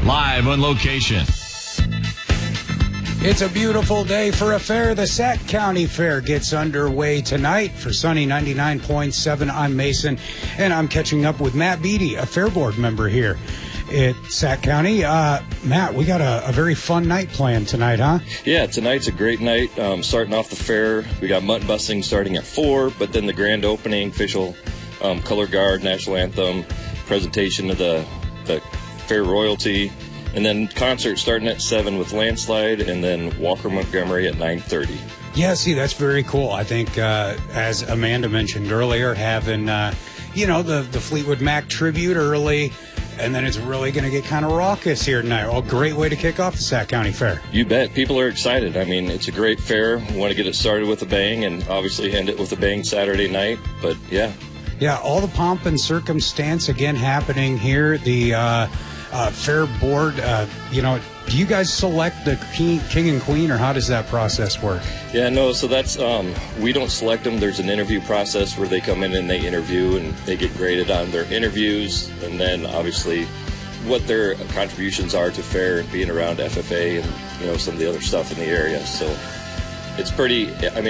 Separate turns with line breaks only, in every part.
live on location.
It's a beautiful day for a fair. The Sac County Fair gets underway tonight. For Sunny 99.7, I'm Mason, and I'm catching up with Matt Beatty, a Fair Board member here at Sac County. Matt, we got a very fun night planned tonight, huh?
Yeah, tonight's a great night. Starting off the fair, we got mutton busting starting at 4, but then the grand opening, official color guard, national anthem, presentation of the fair royalty, and then concert starting at 7 with Landslide, and then Walker Montgomery at 9:30.
Yeah, see, that's very cool. I think, as Amanda mentioned earlier, having, the Fleetwood Mac tribute early, and then it's really going to get kind of raucous here tonight. Oh, great way to kick off the Sac County Fair.
You bet. People are excited. I mean, it's a great fair. We want to get it started with a bang and obviously end it with a bang Saturday night. But, yeah. Yeah,
all the pomp and circumstance again happening here. The Fair Board, do you guys select the king and queen, or how does that process work?
Yeah, no, so that's, we don't select them. There's an interview process where they come in and they interview, and they get graded on their interviews, and then obviously what their contributions are to fair and being around FFA and, some of the other stuff in the area. So it's pretty,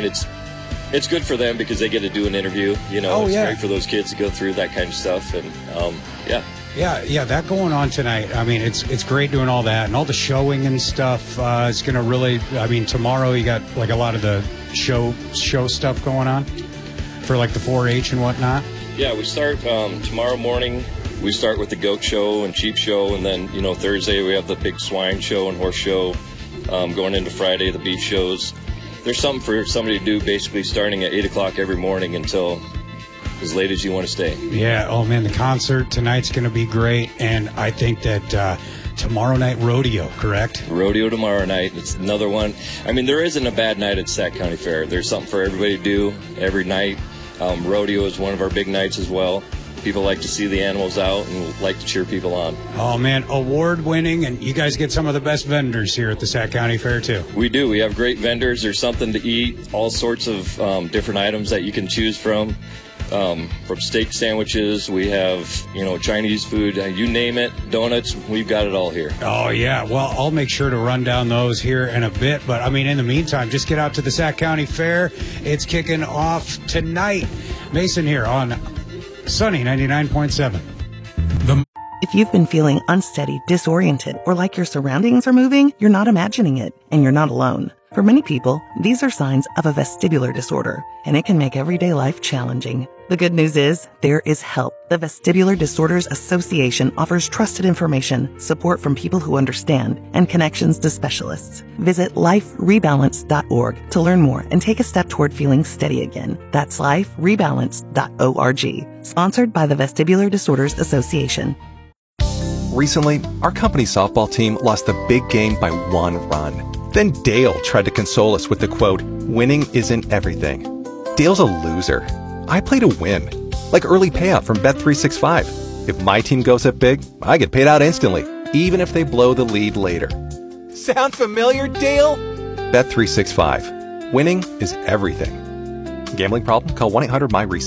it's good for them because they get to do an interview, It's great for those kids to go through that kind of stuff, and, yeah.
Yeah, that going on tonight. I mean, it's great doing all that and all the showing and stuff. It's going to really, tomorrow you got like a lot of the show stuff going on for like the 4-H and whatnot.
Yeah, we start tomorrow morning. We start with the goat show and sheep show, and then, Thursday we have the big swine show and horse show. Going into Friday, the beef shows. There's something for somebody to do basically starting at 8 o'clock every morning until as late as you want to stay.
Yeah, oh man, the concert tonight's going to be great, and I think that tomorrow night rodeo, correct?
Rodeo tomorrow night. It's another one. I mean, there isn't a bad night at Sac County Fair. There's something for everybody to do every night. Rodeo is one of our big nights as well. People like to see the animals out and like to cheer people on.
Oh man, award-winning, and you guys get some of the best vendors here at the Sac County Fair too.
We do. We have great vendors. There's something to eat, all sorts of different items that you can choose from steak sandwiches, we have, Chinese food, you name it, donuts, we've got it all here.
Oh, yeah. Well, I'll make sure to run down those here in a bit. But, in the meantime, just get out to the Sac County Fair. It's kicking off tonight. Mason here on Sunny 99.7.
If you've been feeling unsteady, disoriented, or like your surroundings are moving, you're not imagining it, and you're not alone. For many people, these are signs of a vestibular disorder, and it can make everyday life challenging. The good news is, there is help. The Vestibular Disorders Association offers trusted information, support from people who understand, and connections to specialists. Visit liferebalance.org to learn more and take a step toward feeling steady again. That's liferebalance.org. Sponsored by the Vestibular Disorders Association.
Recently, our company softball team lost the big game by 1 run. Then Dale tried to console us with the quote, "Winning isn't everything." Dale's a loser. I play to win. Like early payout from Bet365. If my team goes up big, I get paid out instantly, even if they blow the lead later. Sound familiar, Dale? Bet365. Winning is everything. Gambling problem? Call 1-800-MY-RESET.